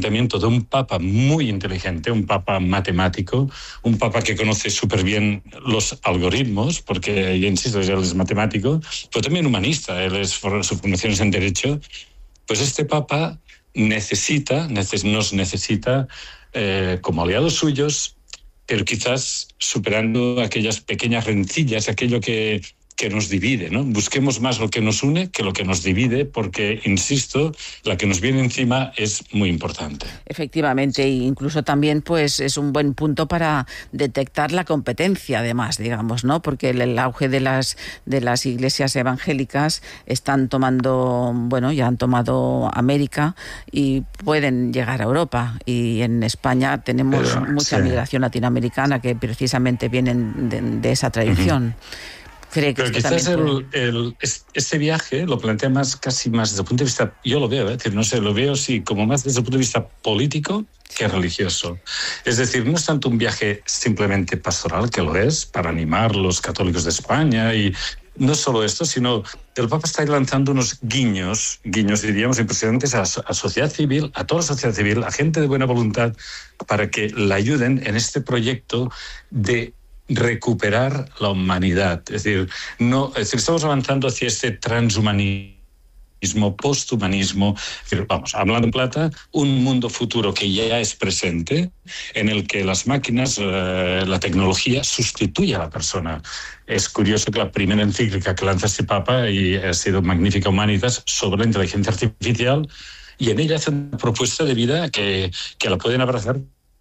planteamiento de un papa muy inteligente, un papa matemático, un papa que conoce súper bien los algoritmos, porque, yo insisto, él es matemático, pero también humanista, su formación es en Derecho. Pues este papa nos necesita como aliados suyos, pero quizás superando aquellas pequeñas rencillas, aquello que nos divide, ¿no? Busquemos más lo que nos une que lo que nos divide, porque, insisto, la que nos viene encima es muy importante. Efectivamente, e incluso también pues es un buen punto para detectar la competencia, además, digamos, ¿no? Porque el auge de las iglesias evangélicas están tomando, ya han tomado América y pueden llegar a Europa. Y en España tenemos mucha migración latinoamericana que precisamente vienen de esa tradición. Pero quizás este viaje lo plantea casi más desde el punto de vista, yo lo veo, lo veo como más desde el punto de vista político que religioso. Es decir, no es tanto un viaje simplemente pastoral, que lo es, para animar a los católicos de España, y no solo esto, sino el Papa está lanzando unos guiños, diríamos, impresionantes a sociedad civil, a toda la sociedad civil, a gente de buena voluntad, para que la ayuden en este proyecto de recuperar la humanidad. Es decir, estamos avanzando hacia este transhumanismo, posthumanismo, hablando en plata, un mundo futuro que ya es presente, en el que las máquinas, la tecnología sustituye a la persona. Es curioso que la primera encíclica que lanza este Papa, y ha sido Magnificat Humanitas, sobre la inteligencia artificial, y en ella hace una propuesta de vida que la pueden abrazar.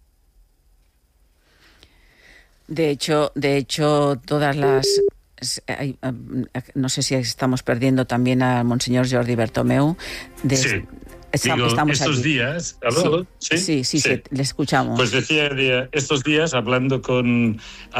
De hecho, todas las... No sé si estamos perdiendo también a Monseñor Jordi Bertomeu. Estamos estos aquí. Días... ¿Hablado? Sí, le escuchamos. Pues decía, estos días, hablando con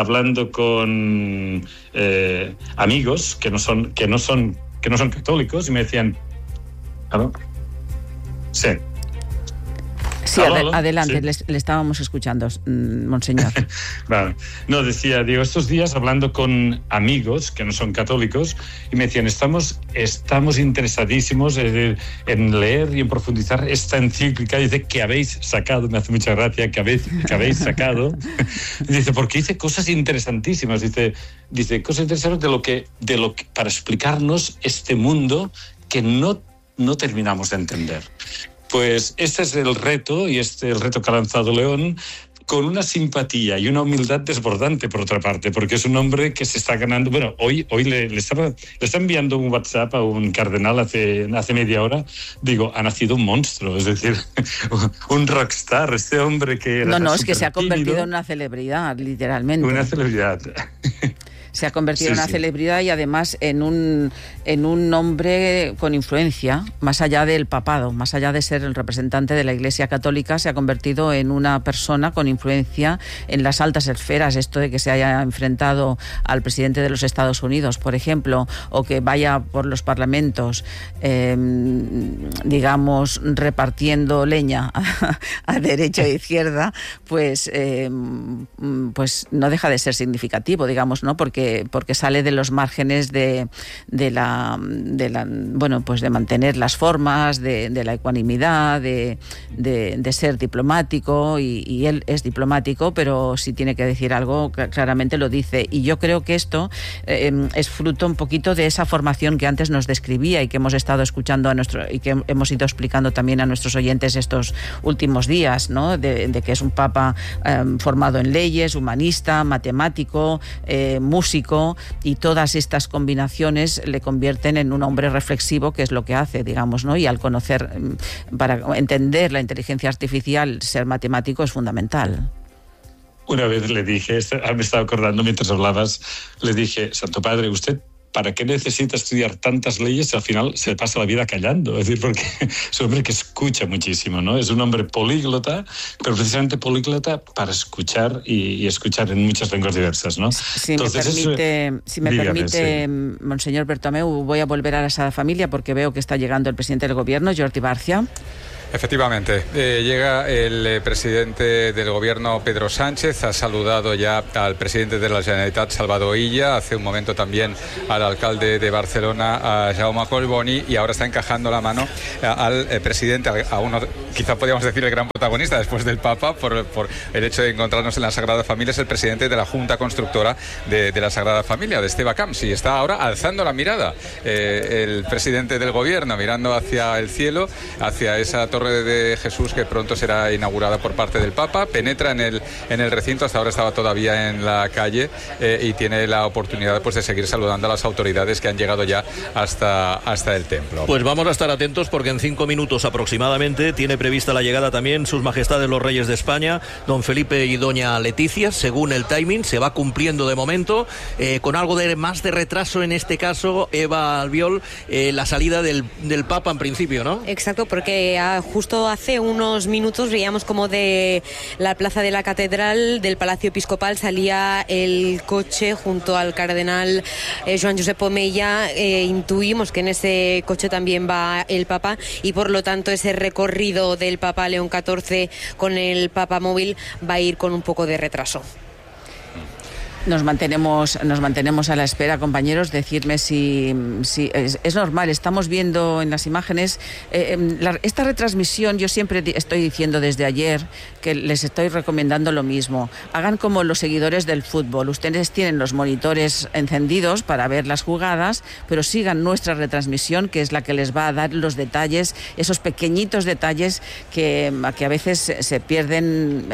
amigos que no son católicos, y me decían... ¿Aló? Sí. Sí, adelante, sí. Le estábamos escuchando, monseñor. Vale. No, decía, estos días hablando con amigos que no son católicos, y me decían, estamos interesadísimos en leer y en profundizar esta encíclica, dice, que habéis sacado, me hace mucha gracia, que habéis sacado, dice, porque dice cosas interesantísimas, dice cosas interesantes de lo que para explicarnos este mundo que no terminamos de entender. Pues este es el reto, y el reto que ha lanzado León, con una simpatía y una humildad desbordante, por otra parte, porque es un hombre que se está ganando... Bueno, hoy le está enviando un WhatsApp a un cardenal hace media hora. Digo, ha nacido un monstruo, es decir, un rockstar, este hombre que era... No, es que se ha convertido en una celebridad, literalmente. Una celebridad. Se ha convertido en una celebridad, y además en un hombre con influencia, más allá del papado, más allá de ser el representante de la Iglesia Católica, se ha convertido en una persona con influencia en las altas esferas. Esto de que se haya enfrentado al presidente de los Estados Unidos, por ejemplo, o que vaya por los parlamentos, digamos, repartiendo leña a derecha e izquierda, pues no deja de ser significativo, digamos, ¿no? Porque sale de los márgenes de mantener las formas, de la ecuanimidad, de ser diplomático, y él es diplomático, pero si tiene que decir algo, claramente lo dice. Y yo creo que esto es fruto un poquito de esa formación que antes nos describía y que hemos estado escuchando y que hemos ido explicando también a nuestros oyentes estos últimos días, ¿no? De que es un papa formado en leyes, humanista, matemático, músico, y todas estas combinaciones le convierten en un hombre reflexivo, que es lo que hace, digamos, ¿no? Y al conocer, para entender la inteligencia artificial, ser matemático es fundamental. Una vez le dije, me estaba acordando mientras hablabas, le dije, Santo Padre, usted, ¿para qué necesita estudiar tantas leyes si al final se pasa la vida callando? Es decir, porque es un hombre que escucha muchísimo, ¿no? Es un hombre políglota, pero precisamente políglota para escuchar, y escuchar en muchas lenguas diversas, ¿no? Si me permite, Monseñor Bertomeu, voy a volver a la Sagrada Familia, porque veo que está llegando el presidente del Gobierno, Jordi Bárcea. Efectivamente, llega el presidente del gobierno, Pedro Sánchez, ha saludado ya al presidente de la Generalitat, Salvador Illa, hace un momento también al alcalde de Barcelona, a Jaume Collboni, y ahora está encajando la mano al presidente, a uno, quizá podríamos decir el gran protagonista después del Papa, por el hecho de encontrarnos en la Sagrada Familia, es el presidente de la Junta Constructora de la Sagrada Familia, de Esteve Camps, y está ahora alzando la mirada el presidente del gobierno, mirando hacia el cielo, hacia esa torre de Jesús que pronto será inaugurada por parte del Papa. Penetra en el recinto, hasta ahora estaba todavía en la calle, y tiene la oportunidad pues de seguir saludando a las autoridades que han llegado ya hasta el templo. Pues vamos a estar atentos porque en 5 minutos aproximadamente tiene prevista la llegada también sus majestades los reyes de España, don Felipe y doña Leticia, según el timing, se va cumpliendo de momento, con algo más de retraso en este caso, Eva Albiol, la salida del Papa en principio, ¿no? Exacto, porque justo hace unos minutos veíamos como de la plaza de la catedral del Palacio Episcopal salía el coche junto al cardenal Joan Josep Omella. Intuimos que en ese coche también va el Papa y por lo tanto ese recorrido del Papa León XIV con el Papa móvil va a ir con un poco de retraso. Nos mantenemos a la espera, compañeros. Decirme si es normal. Estamos viendo en las imágenes esta retransmisión. Yo siempre estoy diciendo desde ayer que les estoy recomendando lo mismo. Hagan como los seguidores del fútbol. Ustedes tienen los monitores encendidos para ver las jugadas, pero sigan nuestra retransmisión, que es la que les va a dar los detalles, esos pequeñitos detalles que a veces se pierden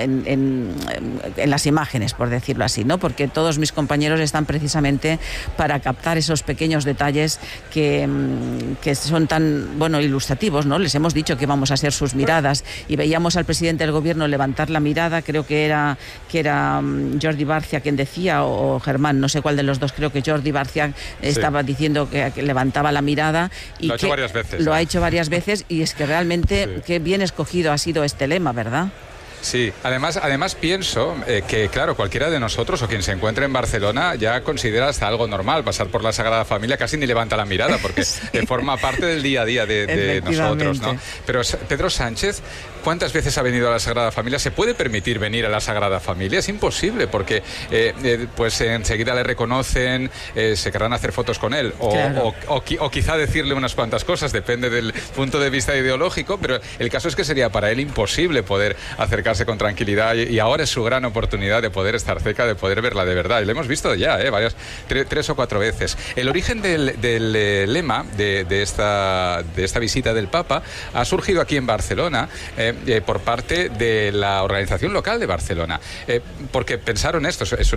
en las imágenes, por decirlo así, ¿no? Porque todos mis compañeros están precisamente para captar esos pequeños detalles que son tan, ilustrativos, ¿no? Les hemos dicho que vamos a ser sus miradas y veíamos al presidente del gobierno levantar la mirada, creo que era Jordi Barcia quien decía, o Germán, no sé cuál de los dos, creo que Jordi Barcia estaba diciendo que levantaba la mirada. Y lo ha hecho varias veces. Lo ha hecho varias veces y es que realmente qué bien escogido ha sido este lema, ¿verdad? Sí, además pienso que, claro, cualquiera de nosotros o quien se encuentre en Barcelona ya considera hasta algo normal pasar por la Sagrada Familia, casi ni levanta la mirada porque forma parte del día a día de nosotros, ¿no? Pero Pedro Sánchez, ¿cuántas veces ha venido a la Sagrada Familia? ¿Se puede permitir venir a la Sagrada Familia? Es imposible porque pues enseguida le reconocen, se querrán hacer fotos con él o quizá decirle unas cuantas cosas, depende del punto de vista ideológico, pero el caso es que sería para él imposible poder acercarse con tranquilidad y ahora es su gran oportunidad de poder estar cerca, de poder verla de verdad. Y lo hemos visto ya, varias, 3 o 4 veces. El origen del lema de esta visita del Papa ha surgido aquí en Barcelona por parte de la organización local de Barcelona. Porque pensaron esto, es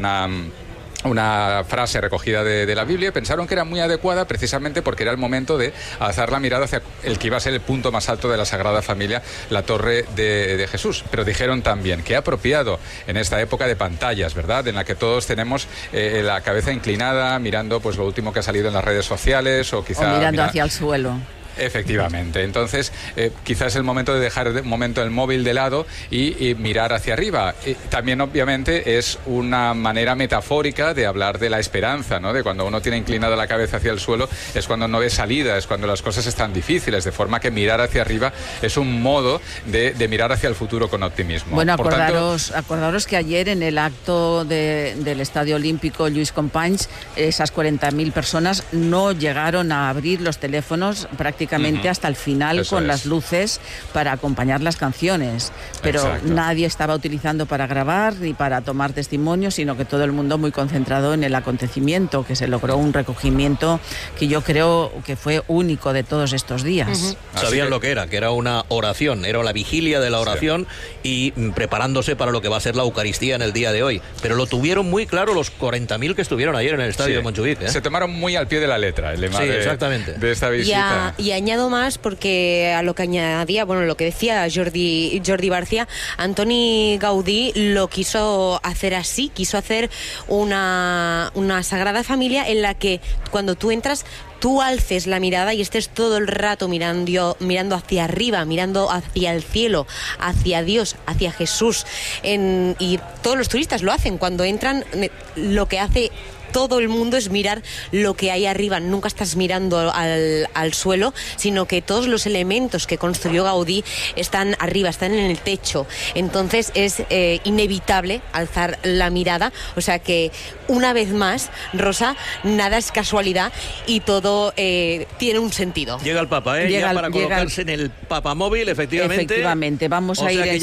una frase recogida de la Biblia, pensaron que era muy adecuada precisamente porque era el momento de alzar la mirada hacia el que iba a ser el punto más alto de la Sagrada Familia, la Torre de Jesús. Pero dijeron también que apropiado en esta época de pantallas, ¿verdad?, en la que todos tenemos la cabeza inclinada, mirando pues lo último que ha salido en las redes sociales o quizá mirando hacia el suelo. Efectivamente, entonces quizás es el momento de dejar un momento el móvil de lado y mirar hacia arriba. También obviamente es una manera metafórica de hablar de la esperanza, ¿no? De cuando uno tiene inclinada la cabeza hacia el suelo es cuando no ve salida, es cuando las cosas están difíciles, de forma que mirar hacia arriba es un modo de mirar hacia el futuro con optimismo. Bueno, acordaros que ayer en el acto del Estadio Olímpico Lluís Companys, esas 40.000 personas no llegaron a abrir los teléfonos prácticamente hasta el final. Eso con las luces para acompañar las canciones, pero nadie estaba utilizando para grabar ni para tomar testimonios, sino que todo el mundo muy concentrado en el acontecimiento, que se logró un recogimiento que yo creo que fue único de todos estos días. Sabían lo que era una oración, era la vigilia de la oración y preparándose para lo que va a ser la Eucaristía en el día de hoy, pero lo tuvieron muy claro los 40.000 que estuvieron ayer en el estadio de Montjuïc. Se tomaron muy al pie de la letra el lema de esta visita. Y añado más porque a lo que añadía, lo que decía Jordi Barcia, Antoni Gaudí lo quiso hacer así, quiso hacer una Sagrada Familia en la que cuando tú entras tú alces la mirada y estés todo el rato mirando hacia arriba, mirando hacia el cielo, hacia Dios, hacia Jesús. Y todos los turistas lo hacen cuando entran. Lo que hace todo el mundo es mirar lo que hay arriba, nunca estás mirando al suelo, sino que todos los elementos que construyó Gaudí están arriba, están en el techo. Entonces es inevitable alzar la mirada, o sea que una vez más, Rosa, nada es casualidad y todo tiene un sentido. Llega el Papa, ya para colocarse en el papamóvil, efectivamente. Vamos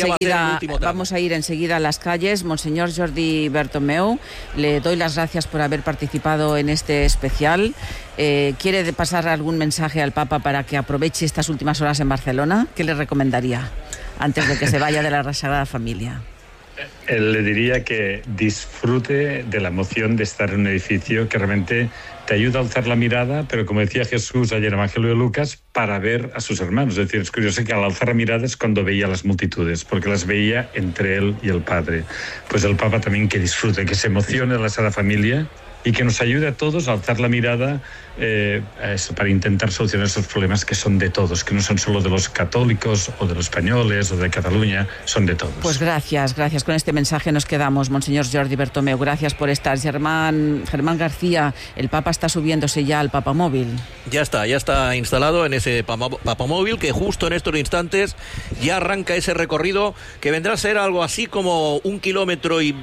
a ir enseguida a las calles. Monseñor Jordi Bertomeu, le doy las gracias por haber participado en este especial. ¿Quiere pasar algún mensaje al Papa para que aproveche estas últimas horas en Barcelona? ¿Qué le recomendaría antes de que se vaya de la Sagrada Familia? Le diría que disfrute de la emoción de estar en un edificio que realmente te ayuda a alzar la mirada, pero como decía Jesús ayer en el Evangelio de Lucas, para ver a sus hermanos. Es decir, es curioso que al alzar la mirada es cuando veía a las multitudes, porque las veía entre él y el Padre. Pues el Papa también que disfrute, que se emocione de la Sagrada Familia y que nos ayude a todos a alzar la mirada para intentar solucionar esos problemas que son de todos, que no son solo de los católicos o de los españoles o de Cataluña, son de todos. Pues gracias. Con este mensaje nos quedamos, Monseñor Jordi Bertomeu. Gracias por estar. Germán García, el Papa está subiéndose ya al papamóvil. Ya está instalado en ese papamóvil que justo en estos instantes ya arranca ese recorrido que vendrá a ser algo así como 1 kilómetro y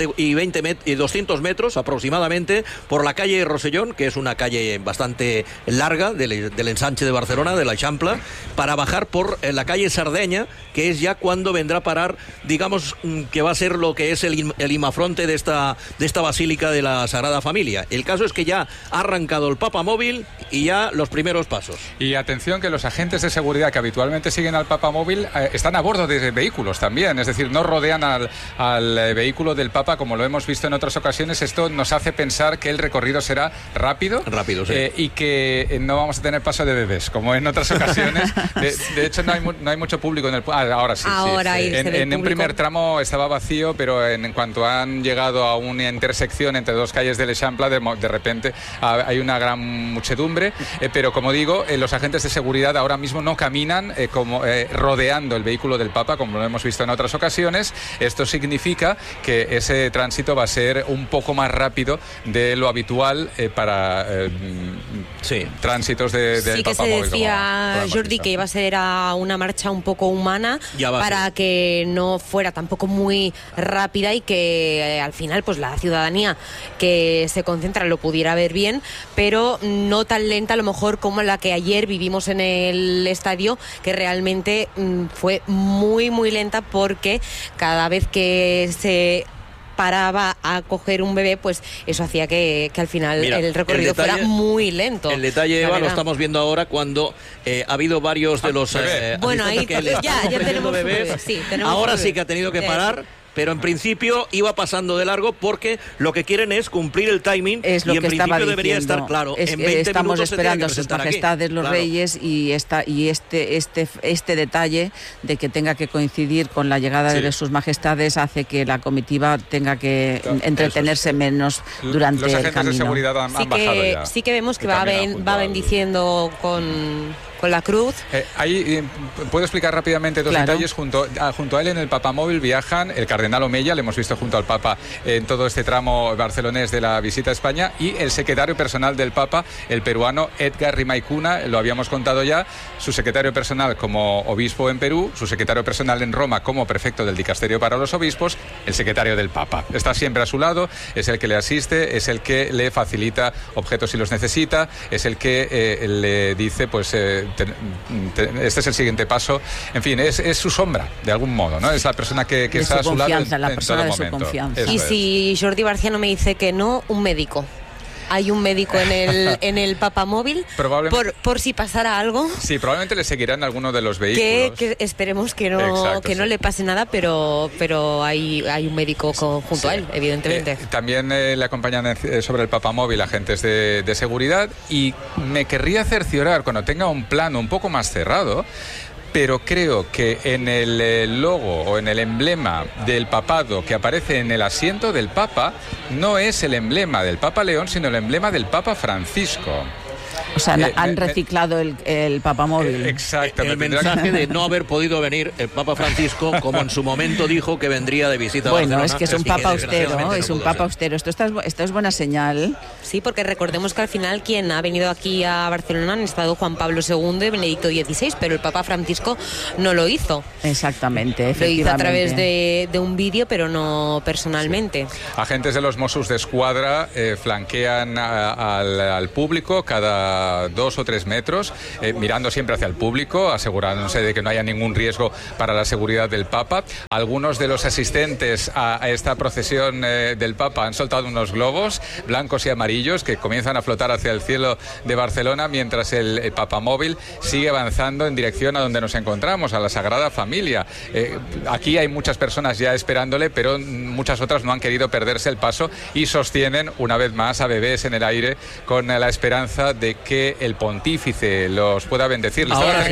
200 metros aproximadamente por la calle Rosellón, que es una calle bastante larga del ensanche de Barcelona, de la Eixample, para bajar por la calle Sardeña, que es ya cuando vendrá a parar, digamos, que va a ser lo que es el imafronte de esta Basílica de la Sagrada Familia. El caso es que ya ha arrancado el papamóvil y ya los primeros pasos. Y atención que los agentes de seguridad que habitualmente siguen al papamóvil están a bordo de vehículos también, es decir, no rodean al vehículo del Papa como lo hemos visto en otras ocasiones. Esto nos hace pensar que el recorrido será rápido, sí. Y que no vamos a tener paso de bebés como en otras ocasiones. De hecho no hay mucho público en el ahora sí. En un primer tramo estaba vacío, pero en cuanto han llegado a una intersección entre dos calles del Eixample, de repente hay una gran muchedumbre, pero como digo, los agentes de seguridad ahora mismo no caminan rodeando el vehículo del Papa como lo hemos visto en otras ocasiones. Esto significa que ese tránsito va a ser un poco más rápido de lo habitual para tránsitos de sí, que se decía Jordi que iba a ser una marcha un poco humana para que no fuera tampoco muy rápida y que al final pues la ciudadanía que se concentra lo pudiera ver bien, pero no tan lenta a lo mejor como la que ayer vivimos en el estadio, que realmente fue muy muy lenta, porque cada vez que se paraba a coger un bebé, pues eso hacía que al final el recorrido fuera muy lento. El detalle, Eva, lo estamos viendo ahora cuando ha habido varios de los bueno, ahí ya tenemos bebés. Ahora sí que ha tenido que parar. Pero en principio iba pasando de largo porque lo que quieren es cumplir el timing, es lo y en que principio debería estar claro. En 20 estamos minutos esperando a sus majestades los reyes y este detalle de que tenga que coincidir con la llegada de sus majestades hace que la comitiva tenga que entretenerse menos durante el camino. Los agentes de seguridad han bajado ya. Sí que vemos que va bendiciendo con la cruz. Puedo explicar rápidamente dos detalles. Junto a él en el papamóvil viajan el cardenal Omeya, le hemos visto junto al Papa en todo este tramo barcelonés de la visita a España, y el secretario personal del Papa, el peruano Edgar Rimaicuna, lo habíamos contado ya, su secretario personal como obispo en Perú, su secretario personal en Roma como prefecto del dicasterio para los obispos, el secretario del Papa. Está siempre a su lado, es el que le asiste, es el que le facilita objetos si los necesita, es el que le dice, pues este es el siguiente paso. En fin, es su sombra, de algún modo, ¿no? Es la persona que está a su lado la persona de su confianza. Y si Jordi Barciano me dice que no, un médico. Hay un médico en el papamóvil por si pasara algo. Sí, probablemente le seguirán algunos de los vehículos. Que esperemos que no le pase nada, pero hay un médico junto a él, evidentemente. También le acompañan sobre el papamóvil agentes de seguridad, y me querría cerciorar cuando tenga un plano un poco más cerrado. Pero creo que en el logo o en el emblema del papado que aparece en el asiento del Papa no es el emblema del Papa León, sino el emblema del Papa Francisco. O sea, han reciclado el papamóvil. Exactamente. El mensaje de no haber podido venir el Papa Francisco, como en su momento dijo que vendría de visita a Barcelona. Bueno, es que es un papa austero, es un papa austero. Esto es buena señal. Sí, porque recordemos que al final quien ha venido aquí a Barcelona han estado Juan Pablo II y Benedicto XVI, pero el Papa Francisco no lo hizo. Exactamente, efectivamente. Lo hizo a través de un vídeo, pero no personalmente. Sí. Agentes de los Mossos d'Esquadra flanquean al público cada 2 o 3 metros, mirando siempre hacia el público, asegurándose de que no haya ningún riesgo para la seguridad del Papa. Algunos de los asistentes a esta procesión del Papa han soltado unos globos blancos y amarillos que comienzan a flotar hacia el cielo de Barcelona, mientras el papamóvil sigue avanzando en dirección a donde nos encontramos, a la Sagrada Familia. Aquí hay muchas personas ya esperándole, pero muchas otras no han querido perderse el paso y sostienen una vez más a bebés en el aire con la esperanza de que el pontífice los pueda bendecir.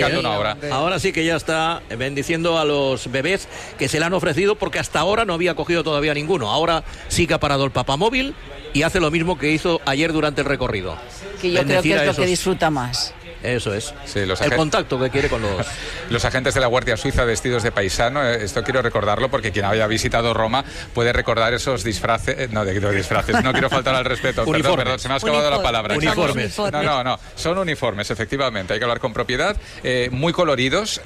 Ahora sí que ya está bendiciendo a los bebés que se le han ofrecido, porque hasta ahora no había cogido todavía ninguno. Ahora sí que ha parado el papamóvil y hace lo mismo que hizo ayer durante el recorrido. Que yo creo que es lo que disfruta más. Eso es. Sí, el contacto que quiere con los agentes de la Guardia Suiza vestidos de paisano. Esto quiero recordarlo porque quien haya visitado Roma puede recordar esos disfraces. No quiero faltar al respeto. Perdón, se me ha escapado la palabra. Uniformes. No, son uniformes, efectivamente. Hay que hablar con propiedad. Muy coloridos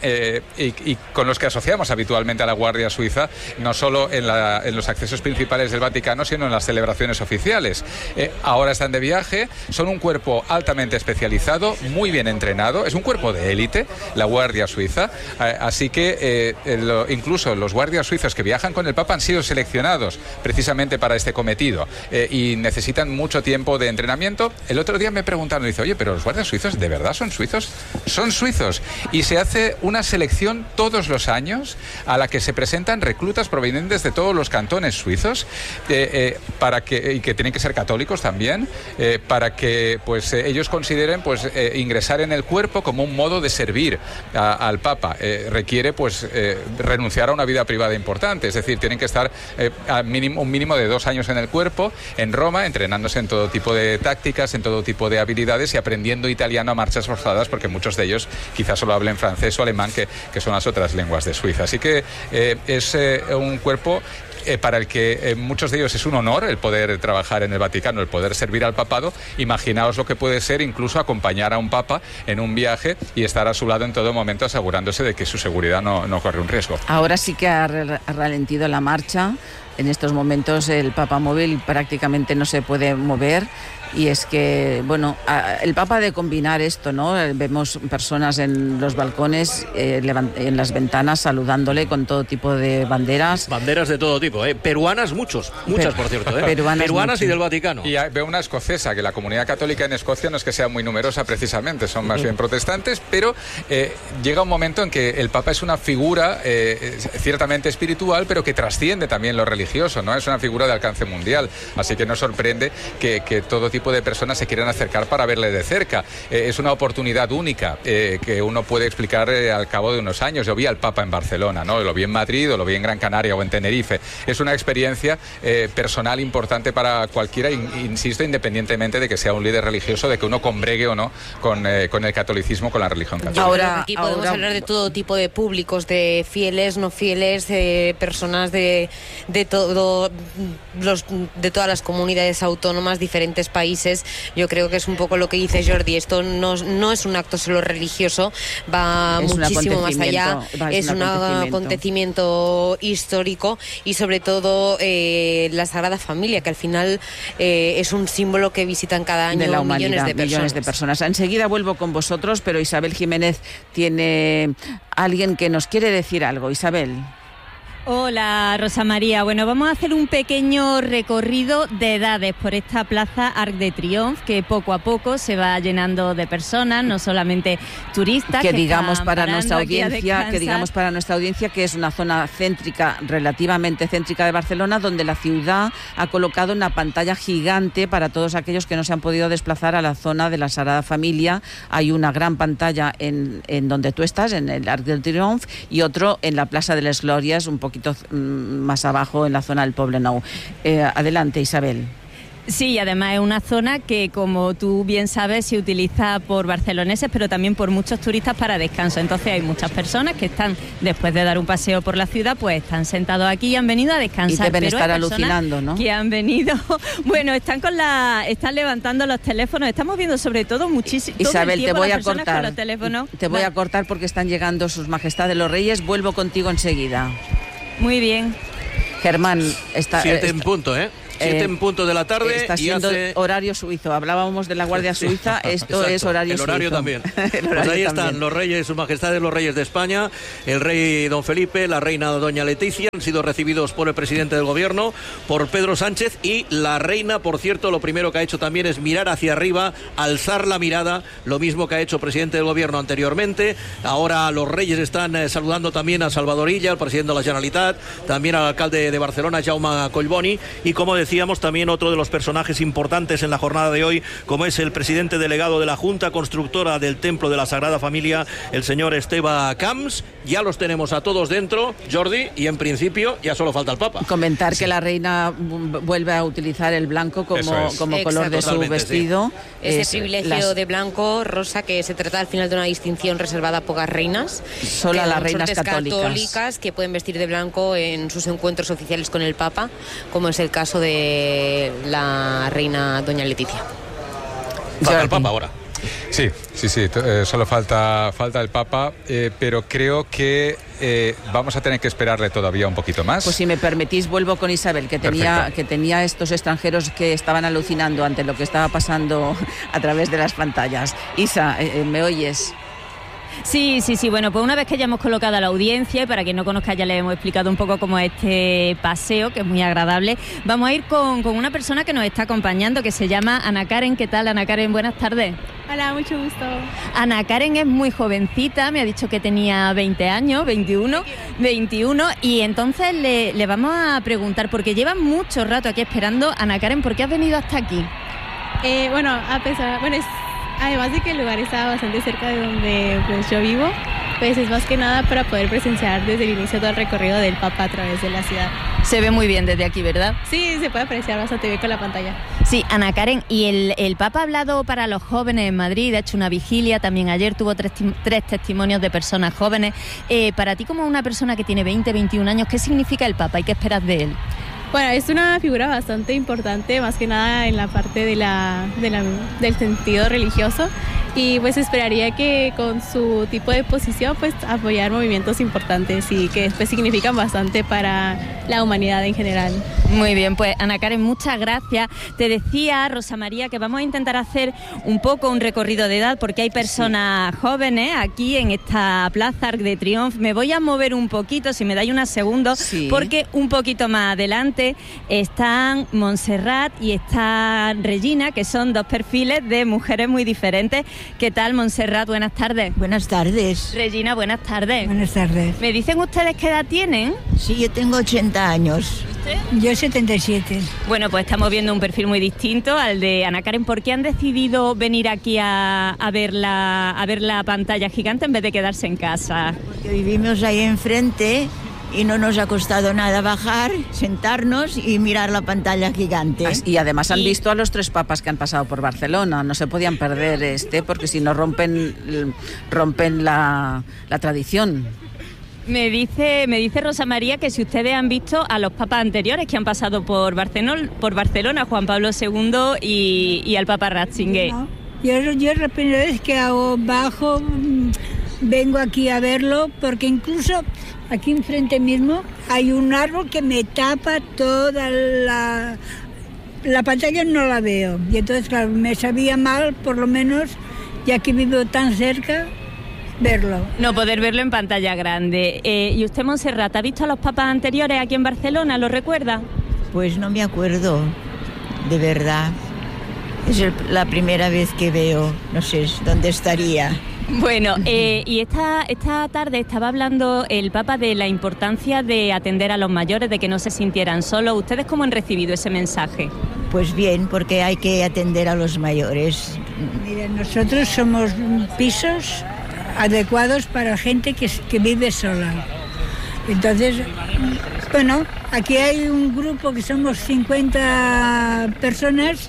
y con los que asociamos habitualmente a la Guardia Suiza, no solo en los accesos principales del Vaticano, sino en las celebraciones oficiales. Ahora están de viaje. Son un cuerpo altamente especializado, muy bien entrenado, es un cuerpo de élite, la Guardia Suiza, así que incluso los guardias suizos que viajan con el Papa han sido seleccionados precisamente para este cometido y necesitan mucho tiempo de entrenamiento. El otro día me preguntaron, dice, oye, pero los guardias suizos, ¿de verdad son suizos? Son suizos, y se hace una selección todos los años a la que se presentan reclutas provenientes de todos los cantones suizos, y que tienen que ser católicos también, para que pues ellos consideren pues ingresar en el cuerpo como un modo de servir al Papa. Requiere pues renunciar a una vida privada importante, es decir, tienen que estar un mínimo de 2 años en el cuerpo, en Roma, entrenándose en todo tipo de tácticas, en todo tipo de habilidades y aprendiendo italiano a marchas forzadas, porque muchos de ellos quizás solo hablen francés o alemán, que son las otras lenguas de Suiza. Así que es un cuerpo para el que muchos de ellos es un honor el poder trabajar en el Vaticano, el poder servir al papado. Imaginaos lo que puede ser incluso acompañar a un papa en un viaje y estar a su lado en todo momento, asegurándose de que su seguridad no corre un riesgo. Ahora sí que ha ralentido la marcha. En estos momentos el papamóvil prácticamente no se puede mover. Y es que, bueno, el Papa ha de combinar esto, ¿no? Vemos personas en los balcones, en las ventanas, saludándole con todo tipo de banderas. Banderas de todo tipo, peruanas muchas, por cierto, peruanas y del Vaticano. Y veo una escocesa, que la comunidad católica en Escocia no es que sea muy numerosa precisamente, son más bien protestantes, pero llega un momento en que el Papa es una figura ciertamente espiritual, pero que trasciende también lo religioso, ¿no? Es una figura de alcance mundial, así que no sorprende que todo tipo de personas se quieran acercar para verle de cerca. Es una oportunidad única que uno puede explicar al cabo de unos años. Yo vi al Papa en Barcelona, ¿no? Lo vi en Madrid, o lo vi en Gran Canaria o en Tenerife. Es una experiencia personal importante para cualquiera, insisto, independientemente de que sea un líder religioso, de que uno combregue o no con el catolicismo, con la religión católica. Aquí podemos hablar de todo tipo de públicos, de fieles, no fieles, personas de todas las comunidades autónomas, diferentes países. Yo creo que es un poco lo que dice Jordi. Esto no es un acto solo religioso, va muchísimo más allá. Es un acontecimiento histórico y sobre todo la Sagrada Familia, que al final es un símbolo que visitan cada año de la humanidad, millones de personas. Enseguida vuelvo con vosotros, pero Isabel Jiménez tiene alguien que nos quiere decir algo. Isabel. Hola, Rosa María. Bueno, vamos a hacer un pequeño recorrido de edades por esta plaza Arc de Triomphe, que poco a poco se va llenando de personas, no solamente turistas. Que digamos para nuestra audiencia que es una zona céntrica, relativamente céntrica de Barcelona, donde la ciudad ha colocado una pantalla gigante para todos aquellos que no se han podido desplazar a la zona de la Sagrada Familia. Hay una gran pantalla en donde tú estás, en el Arc de Triomphe, y otro en la Plaza de les Glorias, un poquito más abajo en la zona del Poblenou. Adelante, Isabel. Sí, además es una zona que, como tú bien sabes, se utiliza por barceloneses, pero también por muchos turistas para descanso. Entonces hay muchas personas que están, después de dar un paseo por la ciudad, pues están sentados aquí y han venido a descansar. Y deben estar alucinando, ¿no? Que han venido, bueno, están levantando los teléfonos. Estamos viendo sobre todo muchísimo. Isabel, te voy a cortar. Los teléfonos. Te voy a cortar porque están llegando sus majestades los reyes. Vuelvo contigo enseguida. Muy bien. Germán, está 7 en punto, ¿eh? 7 en punto de la tarde. Está siendo horario suizo. Hablábamos de la Guardia Suiza, esto es horario suizo. El horario también. Pues ahí están los reyes, sus majestades, los reyes de España, el rey don Felipe, la reina doña Leticia, han sido recibidos por el presidente del gobierno, por Pedro Sánchez, y la reina, por cierto, lo primero que ha hecho también es mirar hacia arriba, alzar la mirada, lo mismo que ha hecho el presidente del gobierno anteriormente. Ahora los reyes están saludando también a Salvador Illa, el presidente de la Generalitat, también al alcalde de Barcelona, Jaume Collboni, y como decíamos, también otro de los personajes importantes en la jornada de hoy, como es el presidente delegado de la Junta Constructora del Templo de la Sagrada Familia, el señor Esteve Camps. Ya los tenemos a todos dentro, Jordi, y en principio ya solo falta el Papa. Comentar que la reina vuelve a utilizar el blanco como color de su vestido. Sí. Ese privilegio de blanco, Rosa, que se trata al final de una distinción reservada a pocas reinas. Solo a las reinas católicas que pueden vestir de blanco en sus encuentros oficiales con el Papa, como es el caso de la reina doña Leticia. Falta el Papa ahora. Sí, solo falta el Papa, pero creo que vamos a tener que esperarle todavía un poquito más. Pues si me permitís, vuelvo con Isabel, que tenía estos extranjeros que estaban alucinando ante lo que estaba pasando a través de las pantallas. Isa, ¿me oyes? Sí, bueno, pues una vez que ya hemos colocado a la audiencia, y para quien no conozca ya le hemos explicado un poco cómo es este paseo, que es muy agradable, vamos a ir con una persona que nos está acompañando, que se llama Ana Karen. ¿Qué tal, Ana Karen? Buenas tardes. Hola, mucho gusto. Ana Karen es muy jovencita, me ha dicho que tenía 20 años, 21, y entonces le vamos a preguntar, porque lleva mucho rato aquí esperando. Ana Karen, ¿por qué has venido hasta aquí? Además de que el lugar está bastante cerca de donde pues yo vivo, pues es más que nada para poder presenciar desde el inicio todo el recorrido del Papa a través de la ciudad. Se ve muy bien desde aquí, ¿verdad? Sí, se puede apreciar bastante bien con la pantalla. Sí, Ana Karen, y el Papa ha hablado para los jóvenes en Madrid, ha hecho una vigilia, también ayer tuvo tres testimonios de personas jóvenes. Para ti, como una persona que tiene 20, 21 años, ¿qué significa el Papa y qué esperas de él? Bueno, es una figura bastante importante, más que nada en la parte del sentido religioso, y pues esperaría que con su tipo de posición pues apoyar movimientos importantes y que después significan bastante para la humanidad en general. Muy bien, pues Ana Karen, muchas gracias. Te decía, Rosa María, que vamos a intentar hacer un poco un recorrido de edad, porque hay personas jóvenes aquí en esta plaza Arc de Triomphe. Me voy a mover un poquito, si me dais unos segundos, porque un poquito más adelante están Montserrat y está Regina, que son dos perfiles de mujeres muy diferentes. ¿Qué tal, Montserrat? Buenas tardes. Buenas tardes. Regina, buenas tardes. Buenas tardes. ¿Me dicen ustedes qué edad tienen? Sí, yo tengo 80 años. ¿Usted? Yo 77. Bueno, pues estamos viendo un perfil muy distinto al de Ana Karen. ¿Por qué han decidido venir aquí a ver la pantalla gigante en vez de quedarse en casa? Porque vivimos ahí enfrente y no nos ha costado nada bajar, sentarnos y mirar la pantalla gigante. Y además han visto a los tres papas que han pasado por Barcelona. No se podían perder porque si no rompen la tradición. Me dice Rosa María que si ustedes han visto a los papas anteriores que han pasado por Barcelona, Juan Pablo II y al Papa Ratzinger. No, yo la primera vez que bajo, vengo aquí a verlo, porque incluso aquí enfrente mismo hay un árbol que me tapa toda la pantalla, no la veo. Y entonces, claro, me sabía mal, por lo menos, ya que vivo tan cerca, verlo. No poder verlo en pantalla grande. ¿Y usted, Montserrat, ha visto a los papas anteriores aquí en Barcelona? ¿Lo recuerda? Pues no me acuerdo, de verdad. Es la primera vez que veo, no sé dónde estaría. Bueno, y esta tarde estaba hablando el Papa de la importancia de atender a los mayores, de que no se sintieran solos. ¿Ustedes cómo han recibido ese mensaje? Pues bien, porque hay que atender a los mayores. Mira, nosotros somos pisos adecuados para gente que vive sola. Entonces, bueno, aquí hay un grupo que somos 50 personas.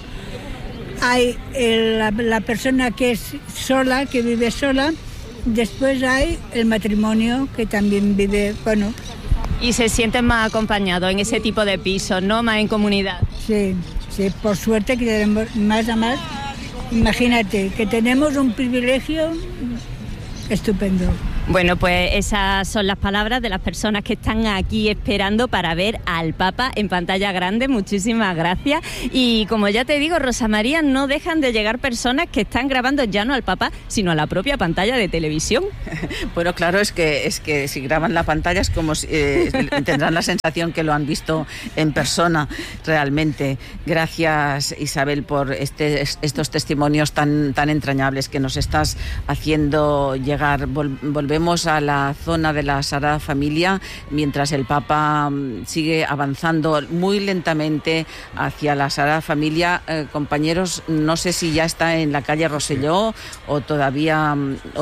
Hay la persona que es sola, que vive sola. Después hay el matrimonio, que también vive, bueno. Y se sienten más acompañados en ese tipo de pisos, ¿no? Más en comunidad. Sí, por suerte que tenemos más a más. Imagínate, que tenemos un privilegio estupendo. Bueno, pues esas son las palabras de las personas que están aquí esperando para ver al Papa en pantalla grande. Muchísimas gracias. Y como ya te digo, Rosa María, no dejan de llegar personas que están grabando ya no al Papa, sino a la propia pantalla de televisión. Bueno, claro, es que si graban la pantalla es como si tendrán la sensación que lo han visto en persona realmente. Gracias, Isabel, por estos testimonios tan entrañables que nos estás haciendo llegar. Volvemos a la zona de la Sagrada Familia mientras el Papa sigue avanzando muy lentamente hacia la Sagrada Familia. Compañeros, no sé si ya está en la calle Rosselló o todavía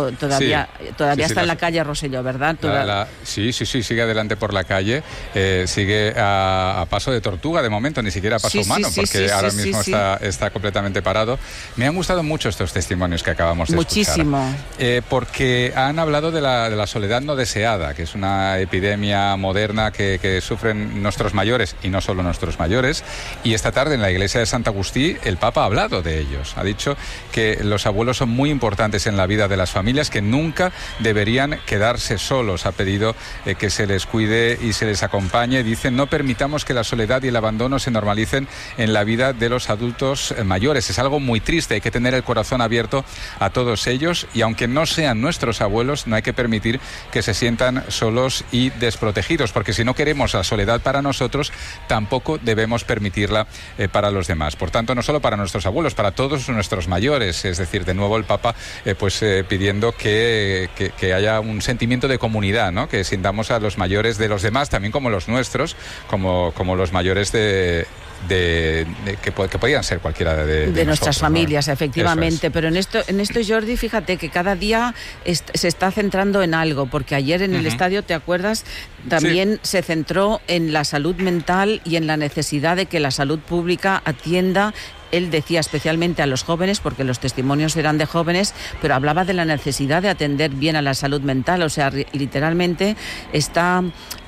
está en la calle Rosselló, ¿verdad? Sí, sigue adelante por la calle, sigue a paso de tortuga de momento, ni siquiera a paso humano, porque ahora mismo está completamente parado. Me han gustado mucho estos testimonios que acabamos de escuchar. Muchísimo. Porque han hablado de la soledad no deseada, que es una epidemia moderna que sufren nuestros mayores, y no solo nuestros mayores. Y esta tarde en la iglesia de Sant Agustí el Papa ha hablado de ellos. Ha dicho que los abuelos son muy importantes en la vida de las familias, que nunca deberían quedarse solos. Ha pedido que se les cuide y se les acompañe. Dice: no permitamos que la soledad y el abandono se normalicen en la vida de los adultos mayores. Es algo muy triste, hay que tener el corazón abierto a todos ellos, y aunque no sean nuestros abuelos, no hay que permitir que se sientan solos y desprotegidos, porque si no queremos la soledad para nosotros, tampoco debemos permitirla para los demás. Por tanto, no solo para nuestros abuelos, para todos nuestros mayores. Es decir, de nuevo el Papa pidiendo que haya un sentimiento de comunidad, ¿no? Que sintamos a los mayores de los demás, también como los nuestros, como los mayores que podían ser cualquiera de nuestras nosotros, familias, ¿no? Efectivamente. Es. Pero en esto, Jordi, fíjate que cada día se está centrando en algo, porque ayer en el estadio, ¿te acuerdas? También se centró en la salud mental y en la necesidad de que la salud pública atienda. Él decía especialmente a los jóvenes, porque los testimonios eran de jóvenes, pero hablaba de la necesidad de atender bien a la salud mental. O sea, literalmente está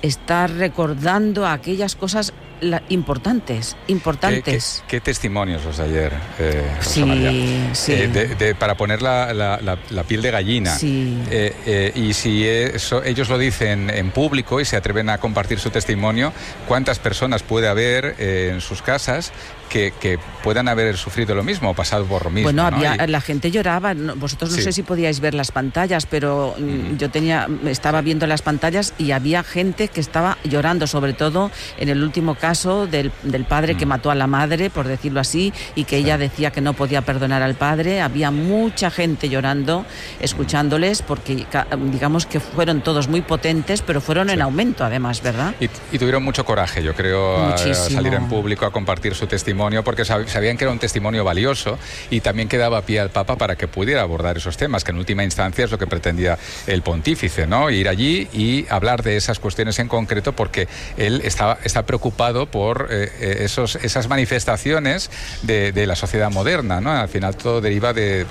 recordando aquellas cosas importantes. ¿Qué testimonios los de ayer, sí, María? Sí. Para poner la piel de gallina. Sí. Y si ellos lo dicen en público y se atreven a compartir su testimonio, ¿cuántas personas puede haber en sus casas que puedan haber sufrido lo mismo o pasado por lo mismo? Bueno, ¿no? La gente lloraba. Vosotros no sé si podíais ver las pantallas, pero yo estaba viendo las pantallas y había gente que estaba llorando, sobre todo en el último caso del padre que mató a la madre, por decirlo así, y que ella decía que no podía perdonar al padre. Había mucha gente llorando, escuchándoles, porque digamos que fueron todos muy potentes, pero fueron en aumento además, ¿verdad? Y tuvieron mucho coraje, yo creo, a salir en público a compartir su testimonio, porque sabían que era un testimonio valioso, y también que daba pie al Papa para que pudiera abordar esos temas, que en última instancia es lo que pretendía el pontífice, ¿no? Ir allí y hablar de esas cuestiones en concreto, porque él está preocupado por esas manifestaciones de la sociedad moderna, ¿no? Al final todo deriva de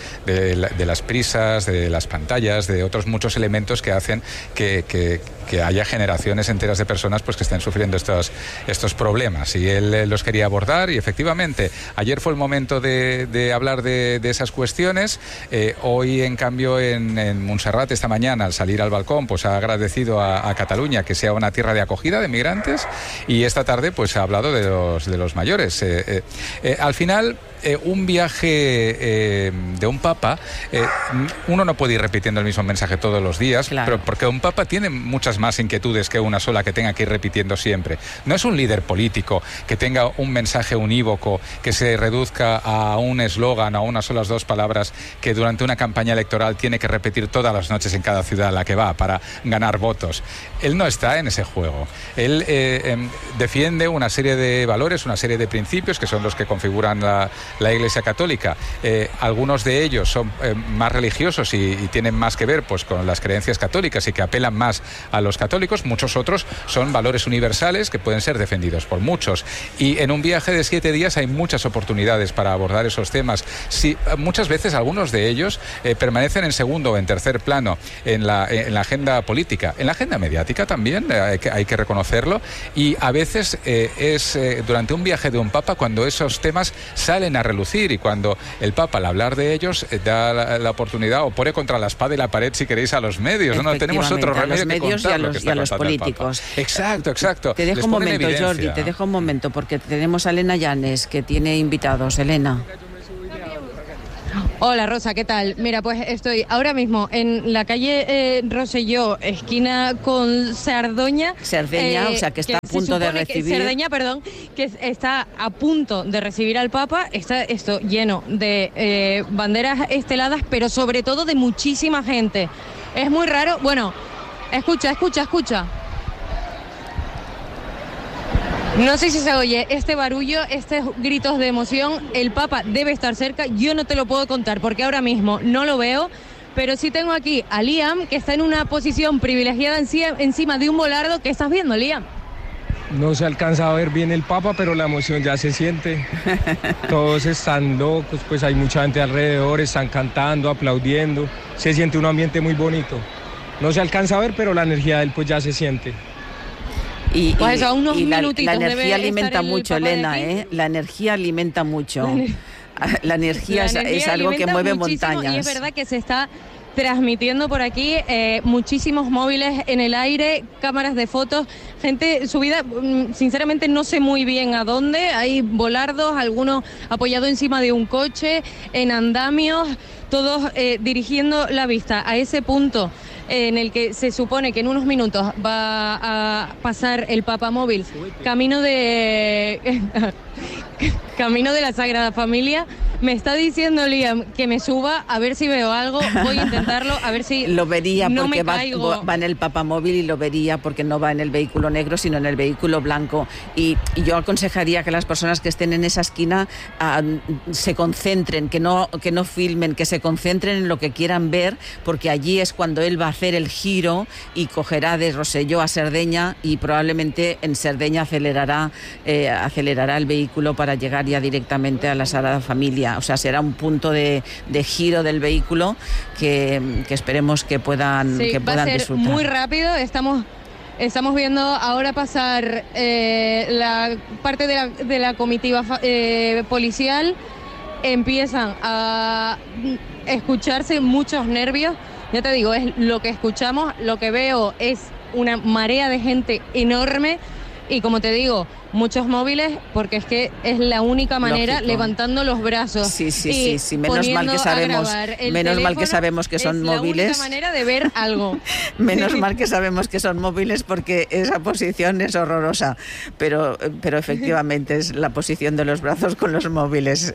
las prisas, de las pantallas, de otros muchos elementos que hacen que haya generaciones enteras de personas que estén sufriendo estos problemas, y él los quería abordar. Y efectivamente, ayer fue el momento de hablar de esas cuestiones. Hoy, en cambio, en Montserrat, esta mañana, al salir al balcón, ha agradecido a Cataluña que sea una tierra de acogida de migrantes, y esta tarde ha hablado de los mayores. Al final, un viaje de un papa, uno no puede ir repitiendo el mismo mensaje todos los días, pero porque un papa tiene muchas más inquietudes que una sola que tenga que ir repitiendo siempre. No es un líder político que tenga un mensaje unívoco, que se reduzca a un eslogan, a unas solas dos palabras que durante una campaña electoral tiene que repetir todas las noches en cada ciudad a la que va para ganar votos. Él no está en ese juego. Él defiende una serie de valores, una serie de principios que son los que configuran la Iglesia Católica. Algunos de ellos son más religiosos y tienen más que ver pues con las creencias católicas y que apelan más a los católicos. Muchos otros son valores universales que pueden ser defendidos por muchos. Y en un viaje de 7 días hay muchas oportunidades para abordar esos temas. Sí, muchas veces algunos de ellos permanecen en segundo o en tercer plano en la agenda política, en la agenda mediática también, hay que reconocerlo, y a veces es durante un viaje de un papa cuando esos temas salen a relucir y cuando el papa al hablar de ellos da la oportunidad o pone contra la espada y la pared, si queréis, a los medios. No tenemos otro remedio que contar lo que está contando el Papa. Exacto. Te dejo un momento, Jordi, te dejo un momento porque tenemos a Elena Llanes que tiene invitados. Elena. Hola Rosa, ¿qué tal? Mira, pues estoy ahora mismo en la calle Rosselló, esquina con Cerdeña, o sea que está a punto de recibir... Cerdeña, perdón, que está a punto de recibir al Papa. Está esto lleno de banderas esteladas, pero sobre todo de muchísima gente. Es muy raro. Bueno, escucha. No sé si se oye este barullo, estos gritos de emoción. El Papa debe estar cerca. Yo no te lo puedo contar porque ahora mismo no lo veo, pero sí tengo aquí a Liam, que está en una posición privilegiada encima de un volardo. ¿Qué estás viendo, Liam? No se alcanza a ver bien el Papa, pero la emoción ya se siente. Todos están locos, pues hay mucha gente alrededor, están cantando, aplaudiendo. Se siente un ambiente muy bonito. No se alcanza a ver, pero la energía de él pues ya se siente. Y la energía alimenta mucho, Elena, La energía alimenta mucho. La energía es algo que mueve montañas. Y es verdad que se está transmitiendo por aquí muchísimos móviles en el aire, cámaras de fotos, gente subida, sinceramente no sé muy bien a dónde, hay volardos, algunos apoyados encima de un coche, en andamios, todos dirigiendo la vista a ese punto en el que se supone que en unos minutos va a pasar el papamóvil camino de la Sagrada Familia. Me está diciendo Liam que me suba a ver si veo algo. Voy a intentarlo, a ver si lo vería no porque me caigo. Va en el papamóvil y lo vería porque no va en el vehículo negro, sino en el vehículo blanco. Y yo aconsejaría que las personas que estén en esa esquina se concentren, que no filmen, que se concentren en lo que quieran ver, porque allí es cuando él va a hacer el giro y cogerá de Rosselló a Cerdeña y probablemente en Cerdeña acelerará el vehículo para llegar ya directamente a la Sagrada Familia. O sea, será un punto de giro del vehículo que esperemos que puedan va a ser disfrutar. Muy rápido. Estamos viendo ahora pasar la parte de la comitiva policial. Empiezan a escucharse muchos nervios. Ya te digo, es lo que escuchamos. Lo que veo es una marea de gente enorme y, como te digo, muchos móviles, porque es que es la única manera. Lógico. Levantando los brazos. Sí. Menos mal que sabemos que son móviles. Es la única manera de ver algo. Menos mal que sabemos que son móviles porque esa posición es horrorosa. Pero efectivamente es la posición de los brazos con los móviles.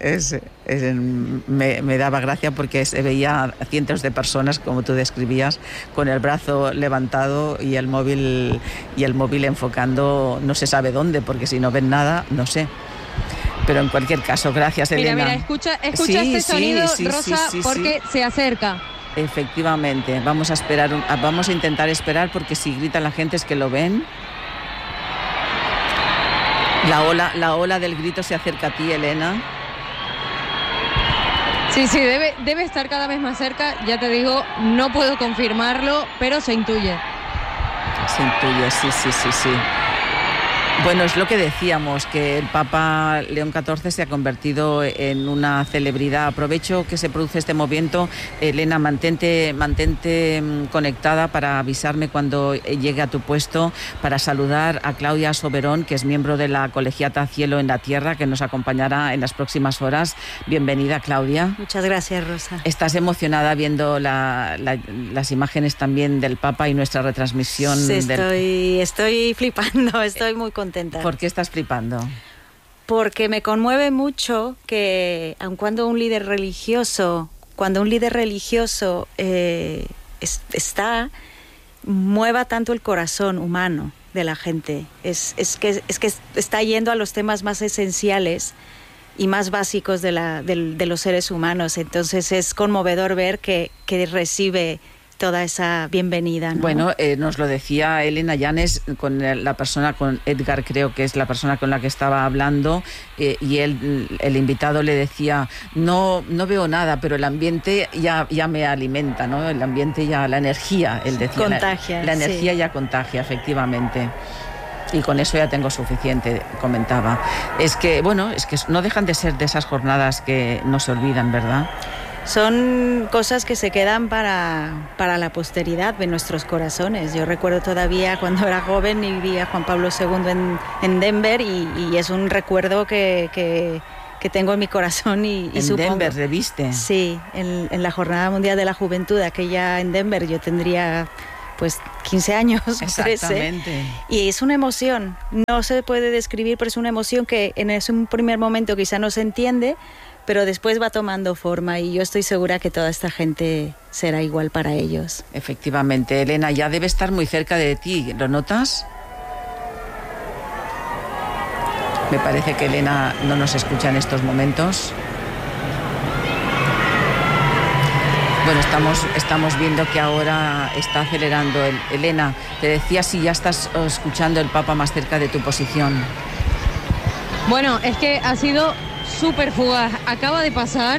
Me daba gracia porque se veía a cientos de personas, como tú describías, con el brazo levantado y el móvil enfocando no se sabe dónde, porque si no ven nada, no sé. Pero en cualquier caso, gracias, Elena. Mira, escucha este sonido, Rosa, porque se acerca. Efectivamente, vamos a intentar esperar, porque si grita la gente es que lo ven. La ola del grito se acerca a ti, Elena. Sí, debe estar cada vez más cerca. Ya te digo, no puedo confirmarlo, pero se intuye. Se intuye, sí. Bueno, es lo que decíamos, que el Papa León XIV se ha convertido en una celebridad. Aprovecho que se produce este movimiento. Elena, mantente conectada para avisarme cuando llegue a tu puesto, para saludar a Claudia Soberón, que es miembro de la Colegiata Cielo en la Tierra, que nos acompañará en las próximas horas. Bienvenida, Claudia. Muchas gracias, Rosa. ¿Estás emocionada viendo las imágenes también del Papa y nuestra retransmisión? Sí, estoy flipando, estoy muy contenta. ¿Por qué estás flipando? Porque me conmueve mucho que, aun cuando un líder religioso mueva tanto el corazón humano de la gente. Es que está yendo a los temas más esenciales más básicos de los seres humanos. Entonces es conmovedor ver que recibe toda esa bienvenida, ¿no? Bueno, nos lo decía Elena Llanes con Edgar, creo que es la persona con la que estaba hablando, y el invitado le decía, no veo nada, pero el ambiente ya me alimenta, ¿no? El ambiente ya, la energía, él decía. Contagia. La energía ya contagia, efectivamente. Y con eso ya tengo suficiente, comentaba. Es que no dejan de ser de esas jornadas que no se olvidan, ¿verdad? Son cosas que se quedan para la posteridad de nuestros corazones. Yo recuerdo todavía cuando era joven y vi a Juan Pablo II en Denver y es un recuerdo que tengo en mi corazón y en supongo... Denver, ¿reviste? Sí, en la Jornada Mundial de la Juventud, aquella en Denver, yo tendría pues 15 años o 13. Exactamente. Y es una emoción, no se puede describir, pero es una emoción que en ese primer momento quizá no se entiende, pero después va tomando forma y yo estoy segura que toda esta gente será igual para ellos. Efectivamente. Elena, ya debe estar muy cerca de ti, ¿lo notas? Me parece que Elena no nos escucha en estos momentos. Bueno, estamos viendo que ahora está acelerando. Elena, te decía si ya estás escuchando el Papa más cerca de tu posición. Bueno, es que ha sido súper fugaz, acaba de pasar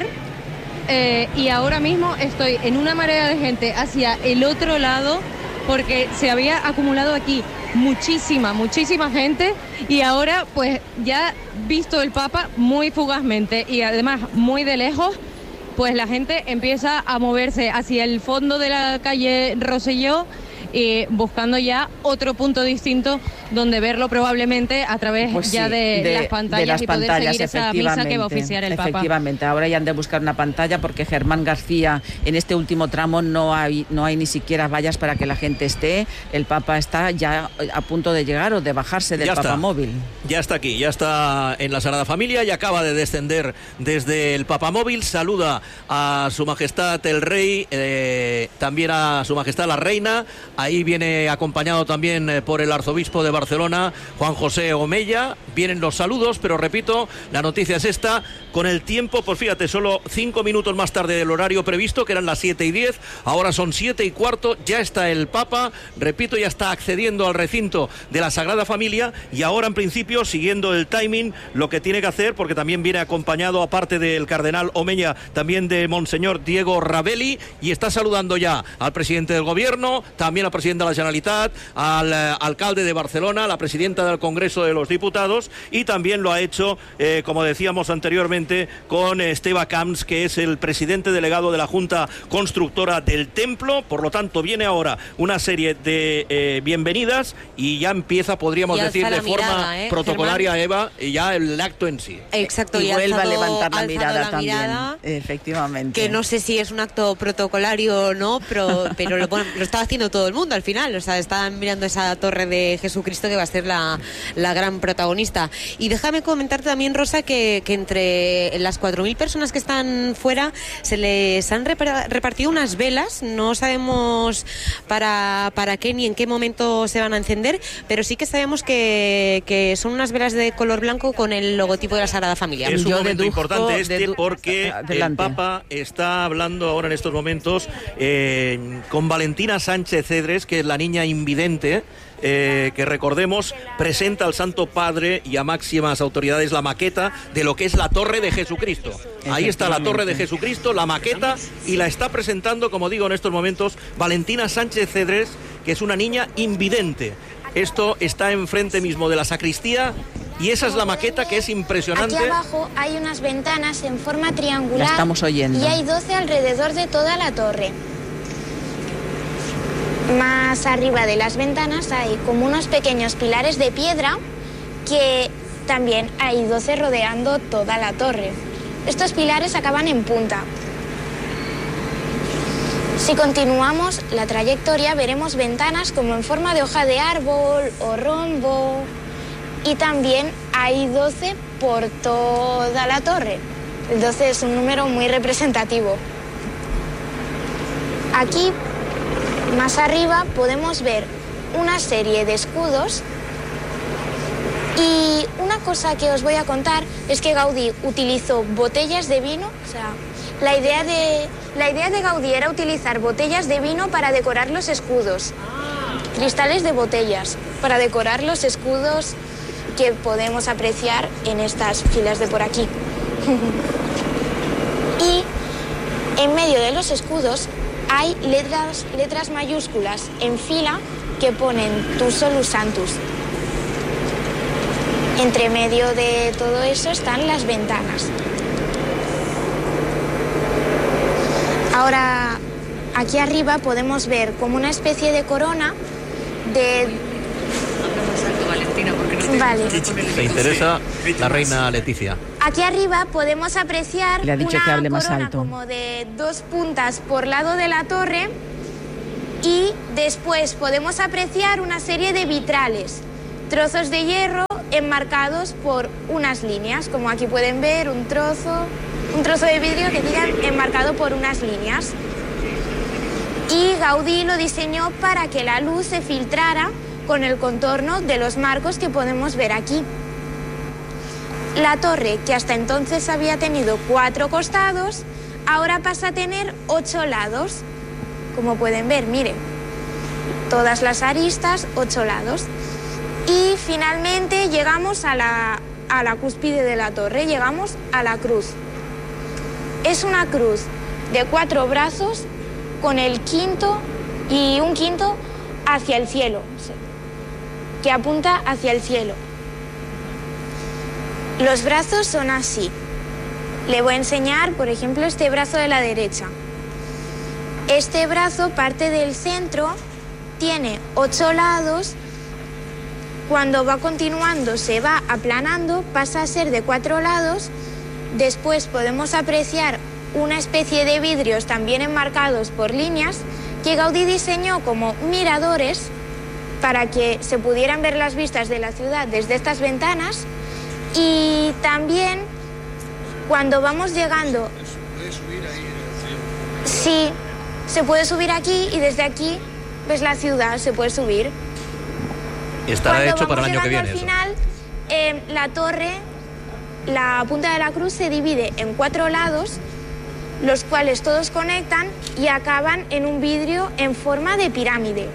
y ahora mismo estoy en una marea de gente hacia el otro lado porque se había acumulado aquí muchísima gente y ahora pues ya visto el Papa muy fugazmente y además muy de lejos, pues la gente empieza a moverse hacia el fondo de la calle Rosselló buscando ya otro punto distinto donde verlo probablemente a través de las pantallas y poder seguir esa misa que va a oficiar el Papa. Efectivamente, ahora ya han de buscar una pantalla porque Germán García, en este último tramo no hay ni siquiera vallas para que la gente esté. El Papa está ya a punto de llegar o de bajarse del Papamóvil. Ya está aquí, ya está en la Sagrada Familia y acaba de descender desde el Papamóvil. Saluda a Su Majestad el Rey, también a Su Majestad la Reina. Ahí viene acompañado también por el arzobispo de Barcelona, Juan José Omella. Vienen los saludos, pero repito, la noticia es esta. Con el tiempo, pues fíjate, solo 5 minutos más tarde del horario previsto, que eran las 7:10, ahora son 7:15, ya está el Papa, repito, ya está accediendo al recinto de la Sagrada Familia y ahora en principio, siguiendo el timing, lo que tiene que hacer, porque también viene acompañado, aparte del cardenal Omella, también de Monseñor Diego Ravelli, y está saludando ya al presidente del gobierno, también al presidente de la Generalitat, al alcalde de Barcelona, a la presidenta del Congreso de los Diputados, y también lo ha hecho, como decíamos anteriormente, con Esteve Camps, que es el presidente delegado de la Junta Constructora del Templo. Por lo tanto, viene ahora una serie de bienvenidas y ya empieza, podríamos decir, de forma protocolaria, Germán, Eva, y ya el acto en sí. Exacto, y vuelve a levantar la mirada también. Efectivamente. Que no sé si es un acto protocolario o no, pero lo estaba haciendo todo el mundo al final. O sea, estaban mirando esa torre de Jesucristo que va a ser la gran protagonista. Y déjame comentarte también, Rosa, que entre las 4.000 personas que están fuera se les han repartido unas velas. No sabemos para qué ni en qué momento se van a encender, pero sí que sabemos que son unas velas de color blanco con el logotipo de la Sagrada Familia. Es un momento importante porque el Papa está hablando ahora en estos momentos con Valentina Sánchez Cedres, que es la niña invidente, que recordemos presenta al Santo Padre y a máximas autoridades la maqueta de lo que es la Torre de Jesucristo. Ahí está la Torre de Jesucristo, la maqueta, y la está presentando, como digo en estos momentos, Valentina Sánchez Cedres, que es una niña invidente. Esto está enfrente mismo de la sacristía y esa es la maqueta, que es impresionante. Aquí abajo hay unas ventanas en forma triangular. La estamos oyendo. Y hay 12 alrededor de toda la torre. Más arriba de las ventanas hay como unos pequeños pilares de piedra que también hay 12 rodeando toda la torre. Estos pilares acaban en punta. Si continuamos la trayectoria veremos ventanas como en forma de hoja de árbol o rombo, y también hay 12 por toda la torre. El 12 es un número muy representativo. Aquí, más arriba, podemos ver una serie de escudos y una cosa que os voy a contar es que Gaudí utilizó botellas de vino, o sea, la idea de Gaudí era utilizar botellas de vino para decorar los escudos, cristales de botellas para decorar los escudos que podemos apreciar en estas filas de por aquí. Y en medio de los escudos hay letras mayúsculas en fila que ponen Tu Solus Sanctus. Entre medio de todo eso están las ventanas. Ahora, aquí arriba podemos ver como una especie de corona de... Vale. ¿Te interesa la reina Leticia? Aquí arriba podemos apreciar Le ha dicho una que hable más corona alto. como de 2 puntas por lado de la torre, y después podemos apreciar una serie de vitrales, trozos de hierro enmarcados por unas líneas, como aquí pueden ver un trozo de vidrio que diga enmarcado por unas líneas. Y Gaudí lo diseñó para que la luz se filtrara con el contorno de los marcos que podemos ver aquí. La torre, que hasta entonces había tenido 4 costados, ahora pasa a tener 8 lados. Como pueden ver, miren, todas las aristas, 8 lados. Y finalmente llegamos a la cúspide de la torre, llegamos a la cruz. Es una cruz de 4 brazos con el quinto y un quinto hacia el cielo, que apunta hacia el cielo. Los brazos son así. Le voy a enseñar, por ejemplo, este brazo de la derecha. Este brazo parte del centro, tiene 8 lados. Cuando va continuando se va aplanando, pasa a ser de 4 lados. Después podemos apreciar una especie de vidrios también enmarcados por líneas que Gaudí diseñó como miradores para que se pudieran ver las vistas de la ciudad desde estas ventanas. Y también cuando vamos llegando... Sí, se puede subir aquí y desde aquí ves la ciudad, se puede subir. Estará hecho para el año que viene. Al final, la torre, la punta de la cruz se divide en 4 lados, los cuales todos conectan y acaban en un vidrio en forma de pirámide.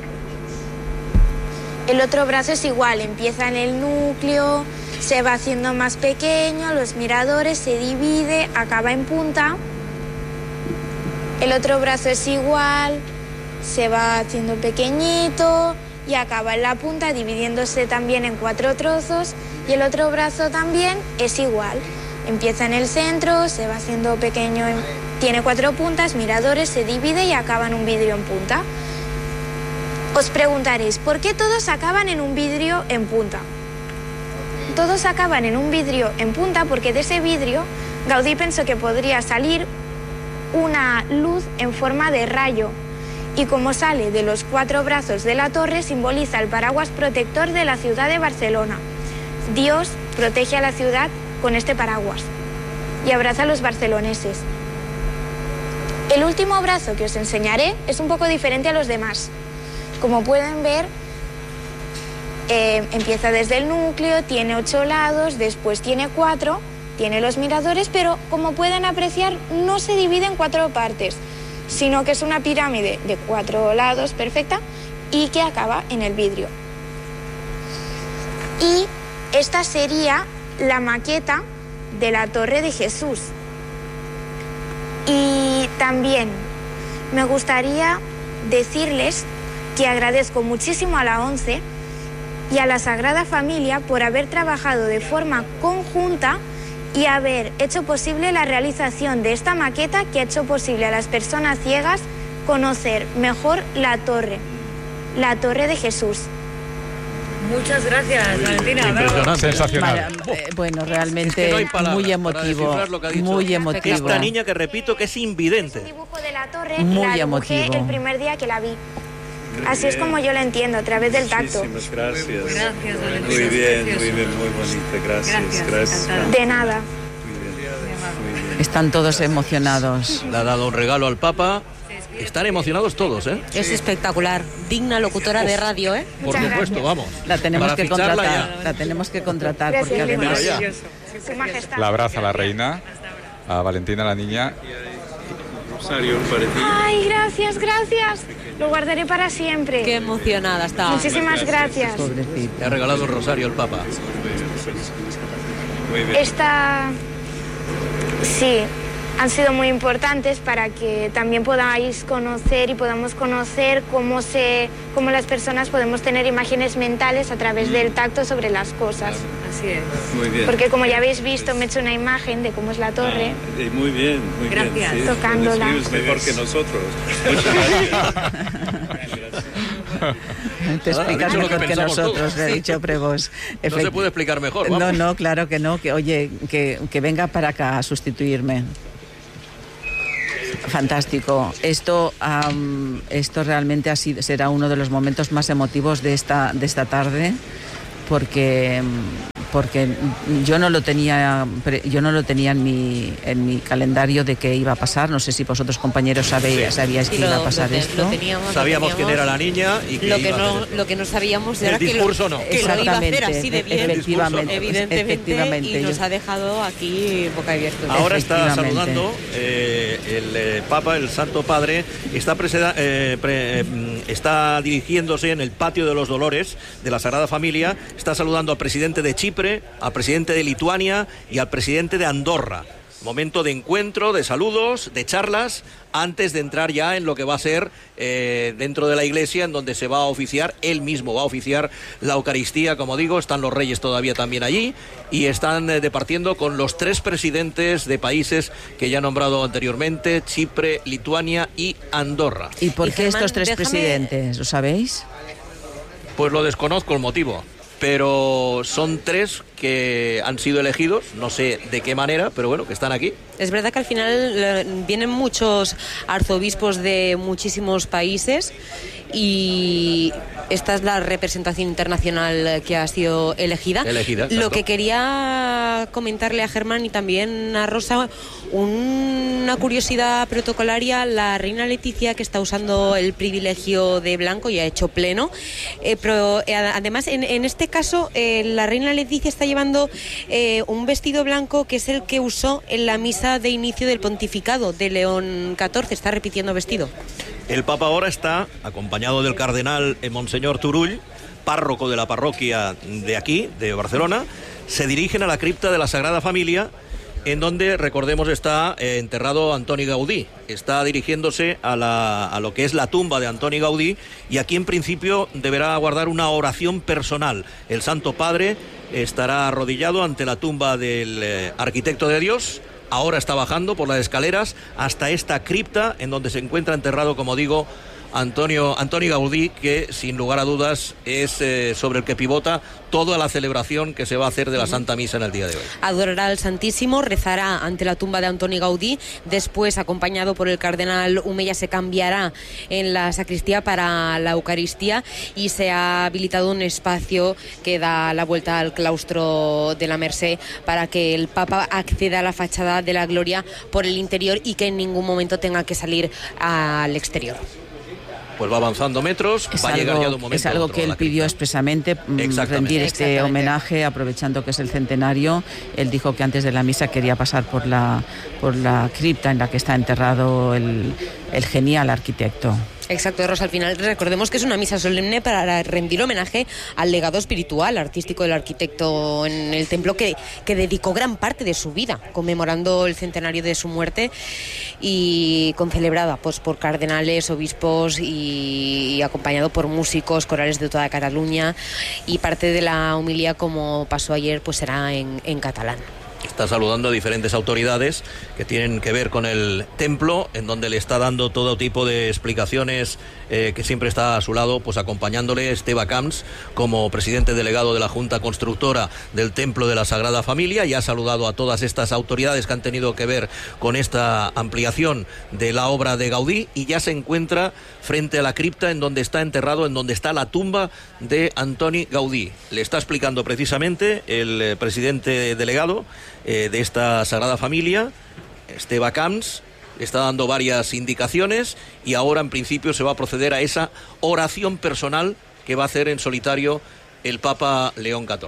El otro brazo es igual, empieza en el núcleo, se va haciendo más pequeño, los miradores, se divide, acaba en punta. El otro brazo es igual, se va haciendo pequeñito y acaba en la punta, dividiéndose también en 4 trozos. Y el otro brazo también es igual, empieza en el centro, se va haciendo pequeño, tiene 4 puntas, miradores, se divide y acaba en un vidrio en punta. Os preguntaréis, ¿por qué todos acaban en un vidrio en punta? Todos acaban en un vidrio en punta porque de ese vidrio Gaudí pensó que podría salir una luz en forma de rayo, y como sale de los 4 brazos de la torre, simboliza el paraguas protector de la ciudad de Barcelona. Dios protege a la ciudad con este paraguas y abraza a los barceloneses. El último brazo que os enseñaré es un poco diferente a los demás. Como pueden ver, empieza desde el núcleo, tiene 8 lados, después tiene 4, tiene los miradores, pero como pueden apreciar no se divide en 4 partes, sino que es una pirámide de 4 lados perfecta y que acaba en el vidrio. Y esta sería la maqueta de la Torre de Jesús. Y también me gustaría decirles que agradezco muchísimo a la ONCE y a la Sagrada Familia por haber trabajado de forma conjunta y haber hecho posible la realización de esta maqueta que ha hecho posible a las personas ciegas conocer mejor la torre de Jesús. Muchas gracias, Valentina. Impresionante, sensacional. Bueno, realmente no hay palabras muy emotivo, muy emotivo. Esta niña que repito que es invidente. El dibujo de la torre Muy la dibujé emotivo. el primer día que la vi. Así es como yo la entiendo, a través del tacto. Muchísimas gracias. Gracias, Valentina. Muy bien, muy bonita. Gracias. De nada. Están todos emocionados. Le ha dado un regalo al Papa están emocionados todos, ¿eh? Es espectacular, digna locutora de radio, ¿eh? Por supuesto, vamos. La tenemos Para que ficharla contratar, ya. la tenemos que contratar Gracias, porque además... Su Majestad. La abraza la reina, a Valentina la niña. Rosario, parecido. Ay, gracias, gracias. Lo guardaré para siempre. Qué emocionada está. Muchísimas gracias. Le ha regalado un rosario el Papa. Muy bien. Sí, han sido muy importantes para que también podáis conocer y podamos conocer cómo las personas podemos tener imágenes mentales a través del tacto sobre las cosas. Así es. Muy bien. Porque como ya habéis visto, me he hecho una imagen de cómo es la torre. Muy bien, muy Gracias. bien. Sí, Tocándola. lo describes mejor que nosotros. Te explicas dicho lo que mejor que pensamos nosotros, todos. le ha dicho Prevos. No se puede explicar mejor, vamos. No, claro que no, que oye, que venga para acá a sustituirme. Fantástico. Esto realmente será uno de los momentos más emotivos de esta tarde, porque yo no lo tenía en mi calendario de que iba a pasar. No sé si vosotros, compañeros, sabíais que iba a pasar esto. Sabíamos quién era la niña y que lo que no sabíamos era el discurso no. que lo iba a hacer así de bien, efectivamente, y nos ha dejado aquí boca abierta. Ahora está saludando el Papa, el Santo Padre, está dirigiéndose en el Patio de los Dolores de la Sagrada Familia, está saludando al presidente de Chipre, al presidente de Lituania y al presidente de Andorra. Momento de encuentro, de saludos, de charlas, antes de entrar ya en lo que va a ser dentro de la iglesia, en donde se va a oficiar, él mismo va a oficiar la Eucaristía, como digo. Están los reyes todavía también allí y están departiendo con los 3 presidentes de países que ya he nombrado anteriormente: Chipre, Lituania y Andorra. ¿Y por qué estos 3 presidentes? ¿Lo sabéis? Pues lo desconozco el motivo, pero son 3 que han sido elegidos, no sé de qué manera, pero bueno, que están aquí. Es verdad que al final vienen muchos arzobispos de muchísimos países y esta es la representación internacional que ha sido elegida. Lo que quería comentarle a Germán y también a Rosa, una curiosidad protocolaria: la reina Leticia, que está usando el privilegio de blanco y ha hecho pleno, pero además en este caso la reina Leticia está llevando un vestido blanco que es el que usó en la misa de inicio del pontificado de León XIV. Está repitiendo vestido. El Papa ahora está acompañado del cardenal Monseñor Turull, párroco de la parroquia de aquí, de Barcelona. Se dirigen a la cripta de la Sagrada Familia, en donde, recordemos, está enterrado Antoni Gaudí. Está dirigiéndose a lo que es la tumba de Antoni Gaudí, y aquí en principio deberá guardar una oración personal. El Santo Padre estará arrodillado ante la tumba del arquitecto de Dios. Ahora está bajando por las escaleras hasta esta cripta, en donde se encuentra enterrado, como digo, Antoni Gaudí, que sin lugar a dudas es sobre el que pivota toda la celebración que se va a hacer de la Santa Misa en el día de hoy. Adorará al Santísimo, rezará ante la tumba de Antoni Gaudí, después, acompañado por el cardenal Humeya, se cambiará en la sacristía para la Eucaristía y se ha habilitado un espacio que da la vuelta al claustro de la Merced para que el Papa acceda a la fachada de la Gloria por el interior y que en ningún momento tenga que salir al exterior. Pues va avanzando metros, va a llegar ya de un momento. Es algo que él pidió expresamente, rendir este homenaje, aprovechando que es el centenario. Él dijo que antes de la misa quería pasar por la cripta en la que está enterrado el genial arquitecto. Exacto, Rosa. Al final recordemos que es una misa solemne para rendir homenaje al legado espiritual, artístico del arquitecto en el templo, que dedicó gran parte de su vida conmemorando el centenario de su muerte, y concelebrada pues por cardenales, obispos y acompañado por músicos, corales de toda Cataluña, y parte de la homilía, como pasó ayer, pues será en catalán. Está saludando a diferentes autoridades que tienen que ver con el templo, en donde le está dando todo tipo de explicaciones, que siempre está a su lado, pues acompañándole Esteve Camps como presidente delegado de la Junta Constructora del Templo de la Sagrada Familia, y ha saludado a todas estas autoridades que han tenido que ver con esta ampliación de la obra de Gaudí, y ya se encuentra frente a la cripta en donde está enterrado, en donde está la tumba de Antoni Gaudí. Le está explicando precisamente el presidente delegado de esta Sagrada Familia, Esteve Camps, está dando varias indicaciones y ahora en principio se va a proceder a esa oración personal que va a hacer en solitario el Papa León XIV.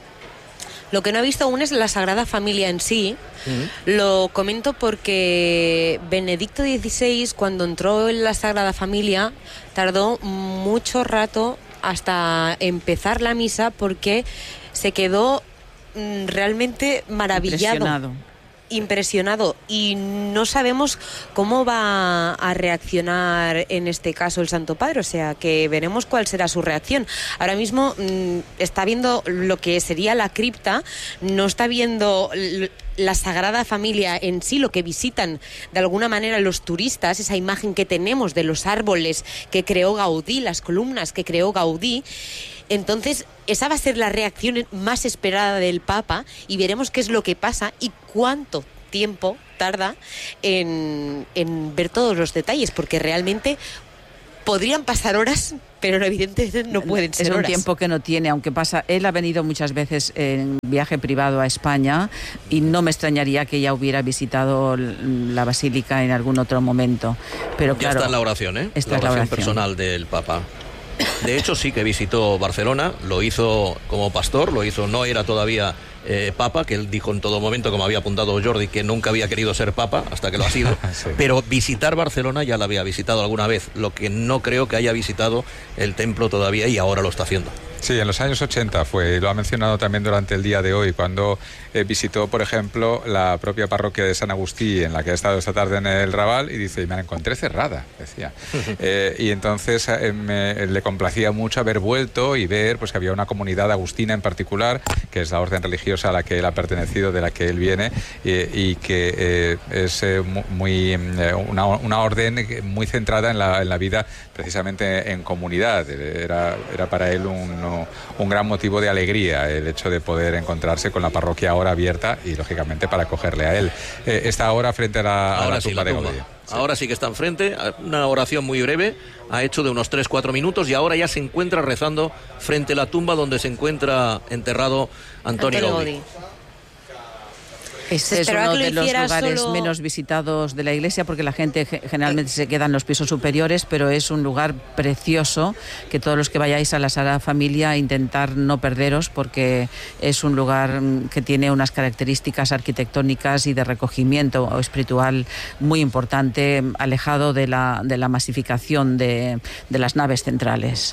Lo que no he visto aún es la Sagrada Familia en sí. Lo comento porque Benedicto XVI, cuando entró en la Sagrada Familia, tardó mucho rato hasta empezar la misa porque se quedó realmente maravillado. Impresionado, y no sabemos cómo va a reaccionar en este caso el Santo Padre, o sea que veremos cuál será su reacción. Ahora mismo está viendo lo que sería la cripta, no está viendo la Sagrada Familia en sí, lo que visitan de alguna manera los turistas, esa imagen que tenemos de los árboles que creó Gaudí, las columnas que creó Gaudí. Entonces, esa va a ser la reacción más esperada del Papa y veremos qué es lo que pasa y cuánto tiempo tarda en ver todos los detalles, porque realmente podrían pasar horas, pero evidentemente no pueden ser horas. Es un tiempo que no tiene, aunque pasa. Él ha venido muchas veces en viaje privado a España y no me extrañaría que ella hubiera visitado la Basílica en algún otro momento. Pero claro, ya está en la oración, ¿eh? Esta la oración personal del Papa. De hecho, sí que visitó Barcelona, lo hizo como pastor, no era todavía papa, que él dijo en todo momento, como había apuntado Jordi, que nunca había querido ser papa hasta que lo ha sido, sí. Pero visitar Barcelona ya la había visitado alguna vez, lo que no creo que haya visitado el templo todavía y ahora lo está haciendo. Sí, en los años 80 fue, lo ha mencionado también durante el día de hoy, cuando visitó, por ejemplo, la propia parroquia de San Agustí, en la que ha estado esta tarde en el Raval, y dice, y me la encontré cerrada, decía. Y entonces le complacía mucho haber vuelto y ver pues que había una comunidad agustina en particular, que es la orden religiosa a la que él ha pertenecido, de la que él viene, y que es una orden muy centrada en la vida precisamente en comunidad. Era para él un gran motivo de alegría el hecho de poder encontrarse con la parroquia ahora abierta y lógicamente para acogerle a él. Está ahora frente a la tumba de Gaudí. Sí. Ahora sí que está enfrente, una oración muy breve, ha hecho de unos 3-4 minutos y ahora ya se encuentra rezando frente a la tumba donde se encuentra enterrado Antonio Gaudí. Este es uno de los lugares menos visitados de la iglesia porque la gente generalmente se queda en los pisos superiores, pero es un lugar precioso que todos los que vayáis a la Sagrada Familia intentar no perderos porque es un lugar que tiene unas características arquitectónicas y de recogimiento espiritual muy importante, alejado de la masificación de las naves centrales.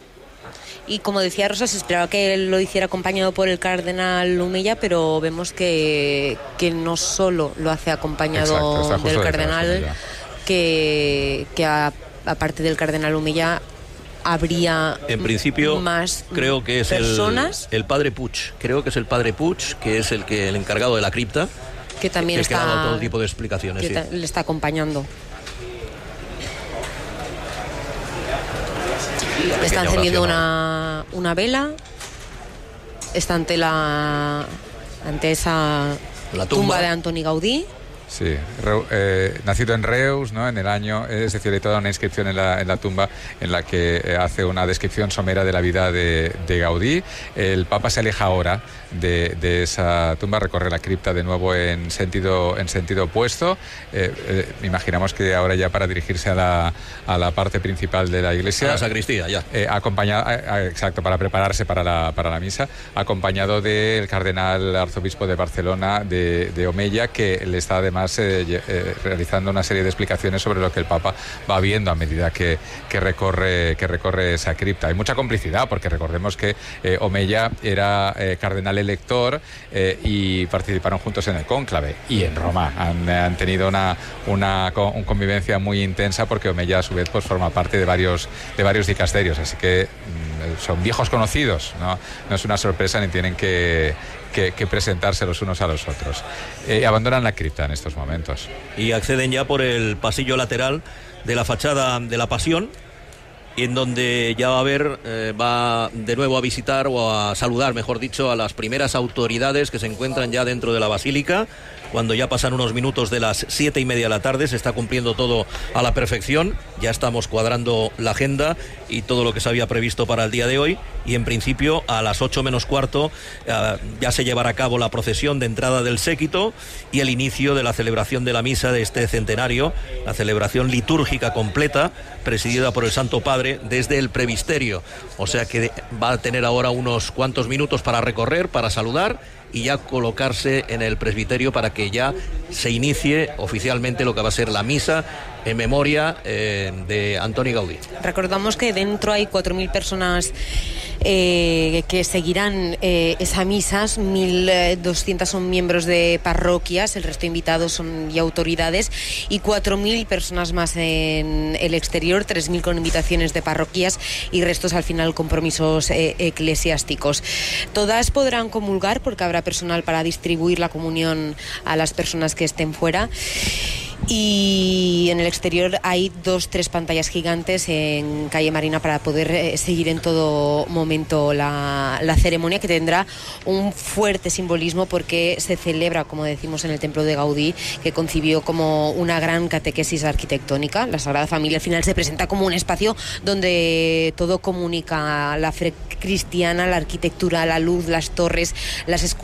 Y como decía Rosa, se esperaba que él lo hiciera acompañado por el cardenal Omeya, pero vemos que no solo lo hace acompañado del cardenal, que aparte del cardenal Omeya habría en principio más creo que es personas. El padre Puig, creo que es el padre Puig, que es el encargado de la cripta, que también que ha dado todo tipo de explicaciones. Que sí. Le está acompañando. Está encendiendo una vela, está ante esa tumba de Antoni Gaudí. Sí, nacido en Reus, ¿no? En el año, es decir, hay toda una inscripción en la tumba en la que hace una descripción somera de la vida de Gaudí. El Papa se aleja ahora de esa tumba, recorre la cripta de nuevo en sentido opuesto. Imaginamos que ahora ya para dirigirse a la parte principal de la iglesia, a la sacristía ya, exacto, para prepararse para la misa, acompañado del cardenal arzobispo de Barcelona, de Omeya, que le está además realizando una serie de explicaciones sobre lo que el Papa va viendo a medida que recorre esa cripta. Hay mucha complicidad porque recordemos que Omeya era cardenal elector y participaron juntos en el cónclave, y en Roma han tenido una convivencia muy intensa porque Omeya a su vez pues forma parte de varios dicasterios, así que son viejos conocidos, no es una sorpresa ni tienen que presentarse los unos a los otros. Abandonan la cripta en estos momentos. Y acceden ya por el pasillo lateral de la fachada de la Pasión, en donde ya va de nuevo a visitar o a saludar, mejor dicho, a las primeras autoridades que se encuentran ya dentro de la Basílica. Cuando ya pasan unos minutos de las 7:30 de la tarde, se está cumpliendo todo a la perfección, ya estamos cuadrando la agenda y y todo lo que se había previsto para el día de hoy, y en principio a las 8 menos cuarto ya se llevará a cabo la procesión de entrada del séquito y el inicio de la celebración de la misa de este centenario, la celebración litúrgica completa presidida por el Santo Padre desde el presbiterio. O sea que va a tener ahora unos cuantos minutos para recorrer, para saludar y ya colocarse en el presbiterio para que ya se inicie oficialmente lo que va a ser la misa en memoria de Antoni Gaudí. Recordamos que dentro hay 4.000 personas que seguirán esa misa, 1.200 son miembros de parroquias, el resto invitados son y autoridades, y 4.000 personas más en el exterior, 3.000 con invitaciones de parroquias y restos al final compromisos eclesiásticos. Todas podrán comulgar porque habrá personal para distribuir la comunión a las personas que estén fuera. Y en el exterior hay 2-3 pantallas gigantes en calle Marina para poder seguir en todo momento la ceremonia, que tendrá un fuerte simbolismo porque se celebra, como decimos, en el templo de Gaudí, que concibió como una gran catequesis arquitectónica. La Sagrada Familia al final se presenta como un espacio donde todo comunica: la fe cristiana, la arquitectura, la luz, las torres, las esculturas,